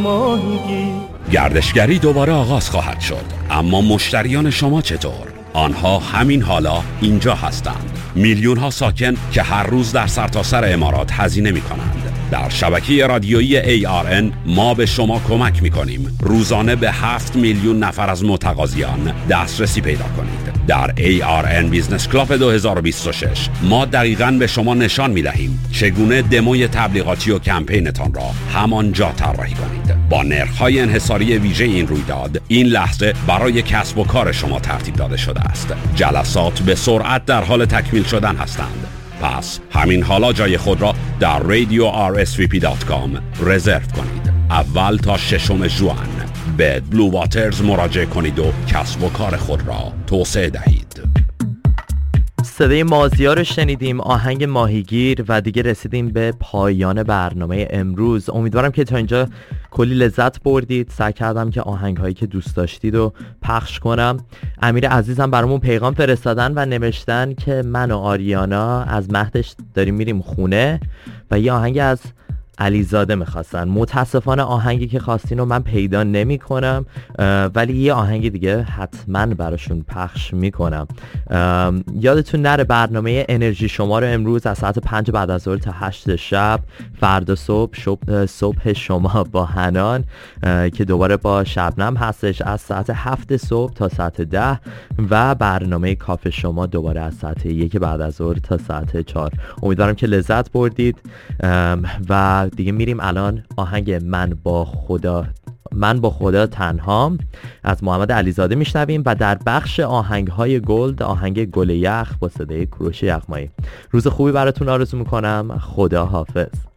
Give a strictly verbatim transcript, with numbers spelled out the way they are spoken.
ماهیگیر. گردشگری دوباره آغاز خواهد شد، اما مشتریان شما چطور؟ آنها همین حالا اینجا هستند. میلیون ها ساکن که هر روز در سرتاسر امارات هزینه می کنند. در شبکه رادیویی ای آر ان ما به شما کمک می کنیم روزانه به هفت میلیون نفر از متقاضیان دسترسی پیدا کنید. در ای آر ان بیزنس کلاب دو هزار و بیست و شش ما دقیقاً به شما نشان می دهیم چگونه دموی تبلیغاتی و کمپینتان را همانجا طراحی کنید. با نرخ‌های انحصاری ویژه این رویداد این لحظه برای کسب و کار شما ترتیب داده شده است. جلسات به سرعت در حال تکمیل شدن هستند. پس همین حالا جای خود را در رادیو آر اس وی پی دات کام رزرو کنید. اول تا ششم ژوئن به بلو واترز مراجعه کنید و کسب و کار خود را توسعه دهید. صدای مازیار رو شنیدیم، آهنگ ماهیگیر، و دیگه رسیدیم به پایان برنامه امروز. امیدوارم که تا اینجا کلی لذت بردید. سعی کردم که آهنگ هایی که دوست داشتید رو پخش کنم. امیر عزیزم برامون پیغام فرستادن و نوشتن که من و آریانا از مهدش داریم میریم خونه و یه آهنگ از علیزاده میخواستن. متاسفانه آهنگی که خواستین رو من پیدا نمی کنم، ولی یه آهنگ دیگه حتما براشون پخش میکنم. یادتون نره برنامه انرژی شما رو امروز از ساعت پنج بعد از ظهر تا هشت شب، فردا صبح صبح, صبح شما با حنان که دوباره با شبنم هستش از ساعت هفت صبح تا ساعت ده، و برنامه کافه شما دوباره از ساعت یک بعد از ظهر تا ساعت چهار. امیدوارم که لذت بردید و دیگه میریم الان آهنگ من با خدا من با خدا تنهام از محمد علیزاده میشنویم و در بخش آهنگ های گلد آهنگ گل یخ با صدای کوروش یغمایی. روز خوبی براتون آرزو میکنم. خدا حافظ.